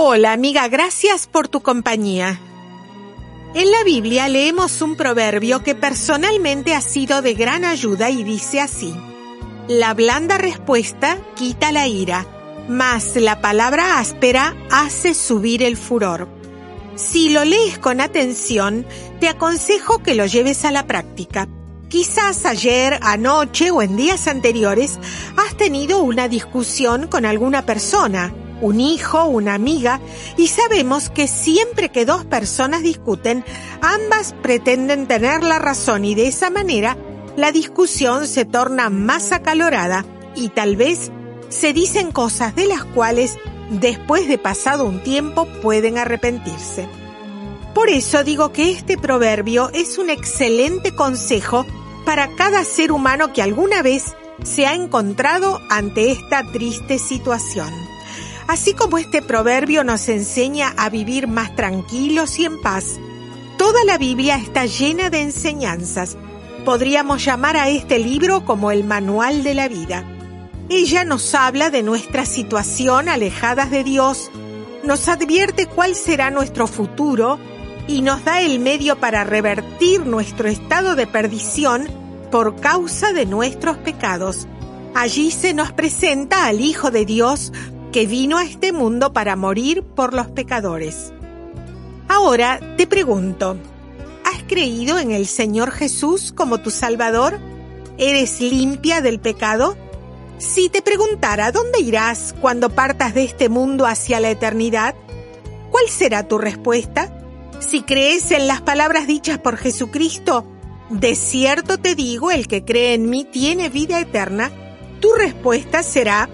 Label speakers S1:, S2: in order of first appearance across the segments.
S1: Hola amiga, gracias por tu compañía. En la Biblia leemos un proverbio que personalmente ha sido de gran ayuda y dice así: la blanda respuesta quita la ira, mas la palabra áspera hace subir el furor. Si lo lees con atención, te aconsejo que lo lleves a la práctica. Quizás ayer, anoche o en días anteriores has tenido una discusión con alguna persona, un hijo, una amiga, y sabemos que siempre que dos personas discuten, ambas pretenden tener la razón y de esa manera la discusión se torna más acalorada y tal vez se dicen cosas de las cuales después de pasado un tiempo pueden arrepentirse. Por eso digo que este proverbio es un excelente consejo para cada ser humano que alguna vez se ha encontrado ante esta triste situación. Así como este proverbio nos enseña a vivir más tranquilos y en paz, toda la Biblia está llena de enseñanzas. Podríamos llamar a este libro como el manual de la vida. Ella nos habla de nuestra situación alejadas de Dios, nos advierte cuál será nuestro futuro y nos da el medio para revertir nuestro estado de perdición por causa de nuestros pecados. Allí se nos presenta al Hijo de Dios que vino a este mundo para morir por los pecadores. Ahora te pregunto, ¿has creído en el Señor Jesús como tu Salvador? ¿Eres limpia del pecado? Si te preguntara ¿dónde irás cuando partas de este mundo hacia la eternidad? ¿Cuál será tu respuesta? Si crees en las palabras dichas por Jesucristo, de cierto te digo, el que cree en mí tiene vida eterna, tu respuesta será: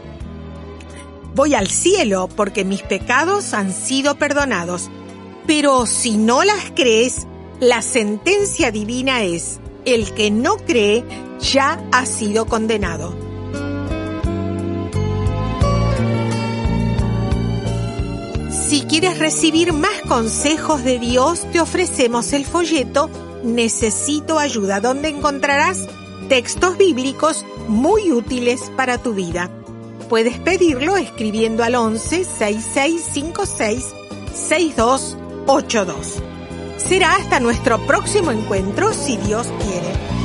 S1: voy al cielo porque mis pecados han sido perdonados. Pero si no las crees, la sentencia divina es: el que no cree ya ha sido condenado. Si quieres recibir más consejos de Dios, te ofrecemos el folleto Necesito ayuda, donde encontrarás textos bíblicos muy útiles para tu vida. Puedes pedirlo escribiendo al 11 6656 6282. Será hasta nuestro próximo encuentro, si Dios quiere.